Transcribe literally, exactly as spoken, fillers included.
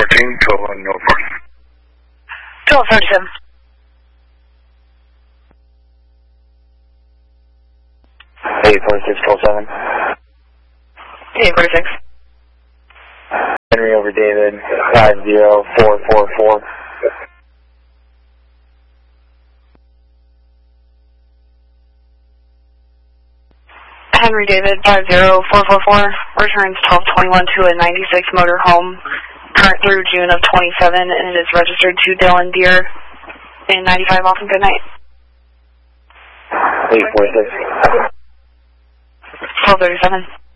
thirteen, twelve on Norfolk. twelve thirty-seven. eight forty-six, twelve seven. eight forty-six. Henry over David, five zero four four four. Henry David, five zero four four four, returns twelve twenty-one to a ninety-six motor home, current through June of twenty-seven, and it is registered to Dylan Deere in ninety-five off and good night. eight forty-six. twelve thirty-seven.